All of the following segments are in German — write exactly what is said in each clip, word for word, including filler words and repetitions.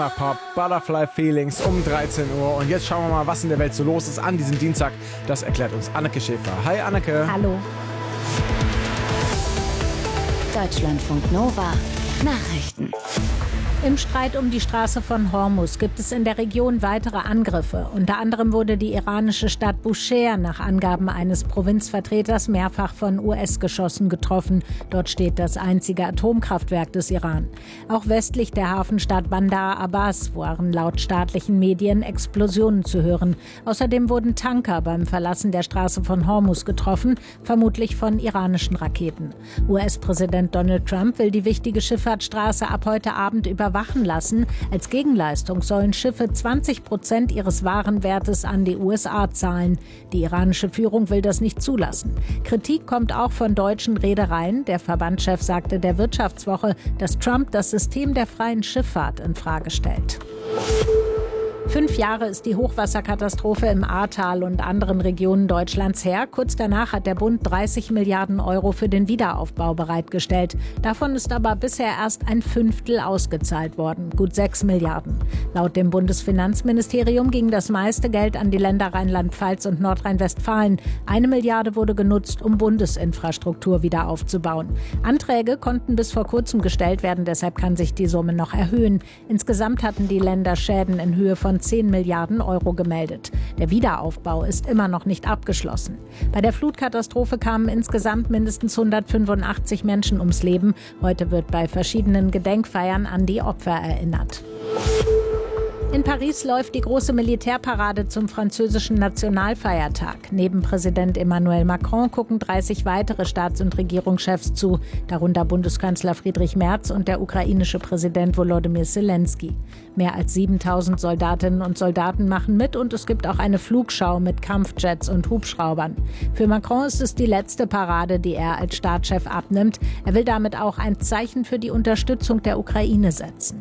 Pop, Butterfly Feelings um dreizehn Uhr. Und jetzt schauen wir mal, was in der Welt so los ist an diesem Dienstag. Das erklärt uns Anneke Schäfer. Hi Anneke. Hallo. Deutschlandfunk Nova Nachrichten. Im Streit um die Straße von Hormuz gibt es in der Region weitere Angriffe. Unter anderem wurde die iranische Stadt Bushehr nach Angaben eines Provinzvertreters mehrfach von U S-Geschossen getroffen. Dort steht das einzige Atomkraftwerk des Iran. Auch westlich der Hafenstadt Bandar Abbas waren laut staatlichen Medien Explosionen zu hören. Außerdem wurden Tanker beim Verlassen der Straße von Hormuz getroffen, vermutlich von iranischen Raketen. U S-Präsident Donald Trump will die wichtige Schifffahrtsstraße ab heute Abend überwachen lassen. Als Gegenleistung sollen Schiffe zwanzig Prozent ihres Warenwertes an die U S A zahlen. Die iranische Führung will das nicht zulassen. Kritik kommt auch von deutschen Reedereien. Der Verbandschef sagte der Wirtschaftswoche, dass Trump das System der freien Schifffahrt in Frage stellt. Fünf Jahre ist die Hochwasserkatastrophe im Ahrtal und anderen Regionen Deutschlands her. Kurz danach hat der Bund dreißig Milliarden Euro für den Wiederaufbau bereitgestellt. Davon ist aber bisher erst ein Fünftel ausgezahlt worden, gut sechs Milliarden. Laut dem Bundesfinanzministerium ging das meiste Geld an die Länder Rheinland-Pfalz und Nordrhein-Westfalen. Eine Milliarde wurde genutzt, um Bundesinfrastruktur wieder aufzubauen. Anträge konnten bis vor kurzem gestellt werden, deshalb kann sich die Summe noch erhöhen. Insgesamt hatten die Länder Schäden in Höhe von zehn Milliarden Euro gemeldet. Der Wiederaufbau ist immer noch nicht abgeschlossen. Bei der Flutkatastrophe kamen insgesamt mindestens hundertfünfundachtzig Menschen ums Leben. Heute wird bei verschiedenen Gedenkfeiern an die Opfer erinnert. In Paris läuft die große Militärparade zum französischen Nationalfeiertag. Neben Präsident Emmanuel Macron gucken dreißig weitere Staats- und Regierungschefs zu, darunter Bundeskanzler Friedrich Merz und der ukrainische Präsident Volodymyr Zelensky. Mehr als siebentausend Soldatinnen und Soldaten machen mit und es gibt auch eine Flugschau mit Kampfjets und Hubschraubern. Für Macron ist es die letzte Parade, die er als Staatschef abnimmt. Er will damit auch ein Zeichen für die Unterstützung der Ukraine setzen.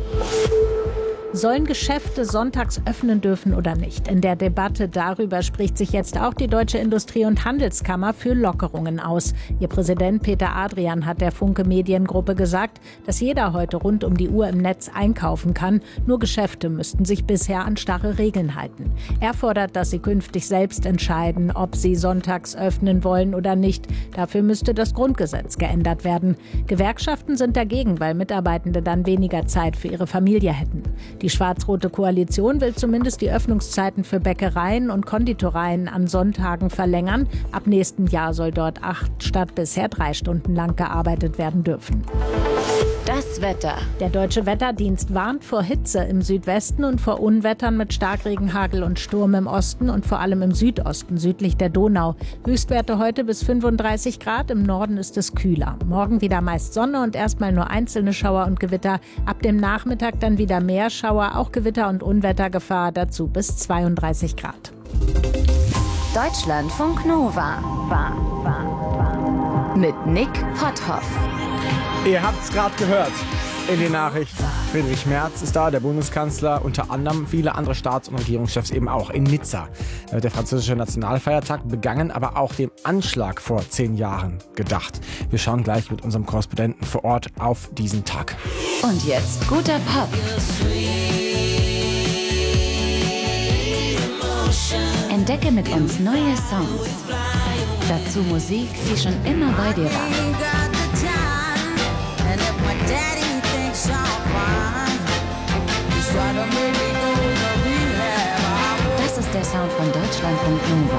Sollen Geschäfte sonntags öffnen dürfen oder nicht? In der Debatte darüber spricht sich jetzt auch die Deutsche Industrie- und Handelskammer für Lockerungen aus. Ihr Präsident Peter Adrian hat der Funke Mediengruppe gesagt, dass jeder heute rund um die Uhr im Netz einkaufen kann. Nur Geschäfte müssten sich bisher an starre Regeln halten. Er fordert, dass sie künftig selbst entscheiden, ob sie sonntags öffnen wollen oder nicht. Dafür müsste das Grundgesetz geändert werden. Gewerkschaften sind dagegen, weil Mitarbeitende dann weniger Zeit für ihre Familie hätten. Die schwarz-rote Koalition will zumindest die Öffnungszeiten für Bäckereien und Konditoreien an Sonntagen verlängern. Ab nächstem Jahr soll dort acht statt bisher drei Stunden lang gearbeitet werden dürfen. Das Wetter. Der Deutsche Wetterdienst warnt vor Hitze im Südwesten und vor Unwettern mit Starkregen, Hagel und Sturm im Osten und vor allem im Südosten, südlich der Donau. Höchstwerte heute bis fünfunddreißig Grad, im Norden ist es kühler. Morgen wieder meist Sonne und erstmal nur einzelne Schauer und Gewitter. Ab dem Nachmittag dann wieder mehr Schauer, auch Gewitter- und Unwettergefahr, dazu bis zweiunddreißig Grad. Deutschlandfunk Nova. War, war, war. Mit Nick Potthoff. Ihr habt's gerade gehört in den Nachrichten. Friedrich Merz ist da, der Bundeskanzler, unter anderem viele andere Staats- und Regierungschefs eben auch in Nizza. Da wird der französische Nationalfeiertag begangen, aber auch dem Anschlag vor zehn Jahren gedacht. Wir schauen gleich mit unserem Korrespondenten vor Ort auf diesen Tag. Und jetzt guter Pop. Entdecke mit uns neue Songs. Dazu Musik, die schon immer bei dir war. Das ist der Sound von Deutschlandfunk Nova.